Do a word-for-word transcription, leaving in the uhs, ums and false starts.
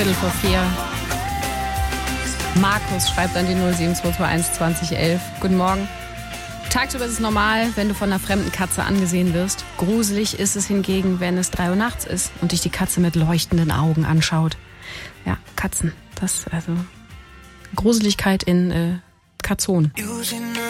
Viertel vor vier. Markus schreibt an die null sieben zwei zwei eins zwanzig elf. Guten Morgen. Tagsüber ist es normal, wenn du von einer fremden Katze angesehen wirst. Gruselig ist es hingegen, wenn es drei Uhr nachts ist und dich die Katze mit leuchtenden Augen anschaut. Ja, Katzen. Das, also, Gruseligkeit in äh, Katzon.